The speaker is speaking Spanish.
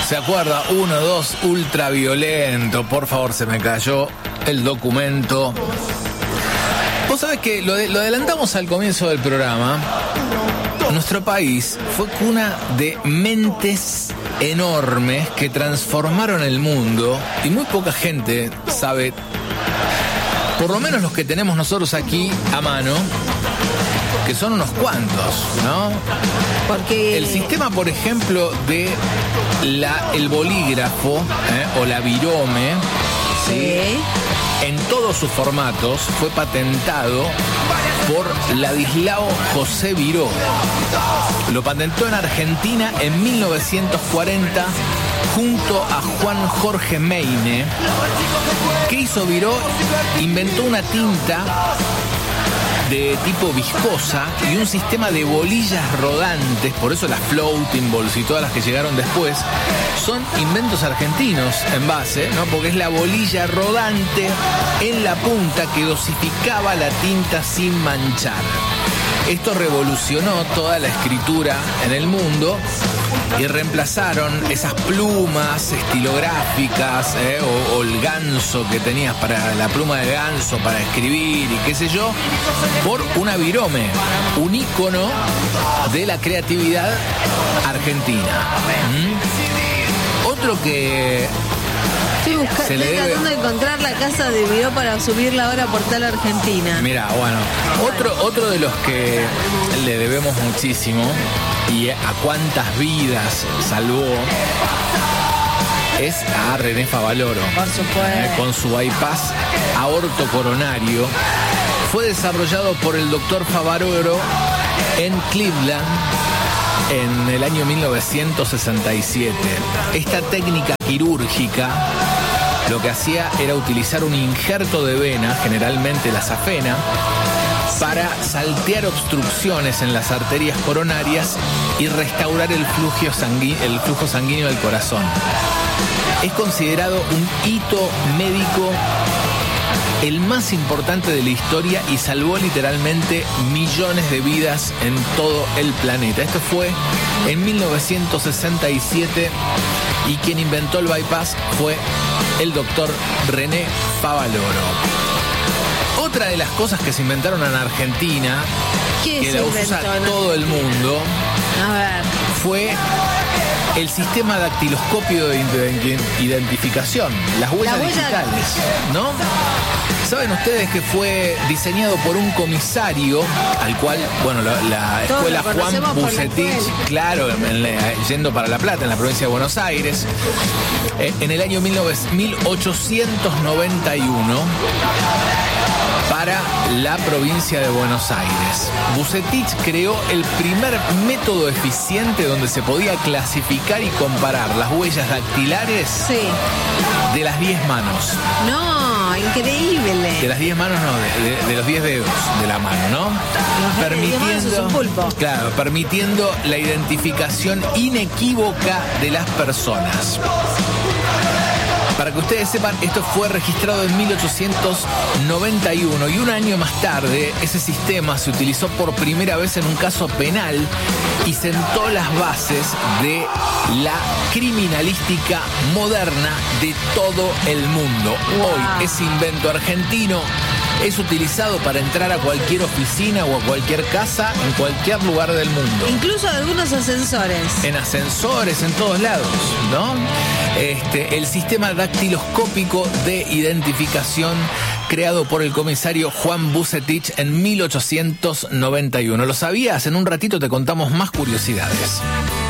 ¿Se acuerda? 1, 2, ultraviolento. Por favor, se me cayó el documento. Vos sabés que lo adelantamos al comienzo del programa. Nuestro país fue cuna de mentes enormes que transformaron el mundo y muy poca gente sabe, por lo menos los que tenemos nosotros aquí a mano, que son unos cuantos, ¿no? Porque el sistema, por ejemplo, de el bolígrafo o la virome, ¿sí? En todos sus formatos fue patentado por Ladislao José Viró. Lo patentó en Argentina en 1940 junto a Juan Jorge Meine. ¿Qué hizo Viró? Inventó una tinta de tipo viscosa y un sistema de bolillas rodantes, por eso las floating balls y todas las que llegaron después son inventos argentinos en base, ¿no? Porque es la bolilla rodante en la punta que dosificaba la tinta sin manchar. Esto revolucionó toda la escritura en el mundo y reemplazaron esas plumas estilográficas o el ganso que tenías para la pluma de ganso para escribir y qué sé yo, por una virome, un ícono de la creatividad argentina. Otro que estoy tratando de encontrar la casa de Viró para subirla ahora a Portal Argentina. Mira, bueno, otro de los que le debemos muchísimo y a cuántas vidas salvó es a René Favaloro. Por supuesto. Con su bypass aortocoronario. Fue desarrollado por el doctor Favaloro en Cleveland en el año 1967. Esta técnica quirúrgica lo que hacía era utilizar un injerto de vena, generalmente la safena, para saltear obstrucciones en las arterias coronarias y restaurar el flujo sanguíneo del corazón. Es considerado un hito médico el más importante de la historia y salvó literalmente millones de vidas en todo el planeta. Esto fue en 1967 y quien inventó el bypass fue el doctor René Favaloro. Otra de las cosas que se inventaron en Argentina, que la usa todo el mundo, fue el sistema dactiloscopio de identificación, las huellas digitales, ¿no? ¿Saben ustedes que fue diseñado por un comisario al cual, bueno, la escuela Juan Bucetich, claro, yendo para La Plata, en la provincia de Buenos Aires, en el año 1891, para la provincia de Buenos Aires. Bucetich creó el primer método eficiente donde se podía clasificar y comparar las huellas dactilares de las 10 manos. No, increíble. De las 10 manos, no, de los 10 dedos de la mano, ¿no? Permitiendo la identificación inequívoca de las personas. Para que ustedes sepan, esto fue registrado en 1891 y un año más tarde ese sistema se utilizó por primera vez en un caso penal y sentó las bases de la criminalística moderna de todo el mundo. Hoy ese invento argentino es utilizado para entrar a cualquier oficina o a cualquier casa en cualquier lugar del mundo. Incluso algunos ascensores. En ascensores, en todos lados, ¿no? El sistema dactiloscópico de identificación creado por el comisario Juan Bucetich en 1891. ¿Lo sabías? En un ratito te contamos más curiosidades.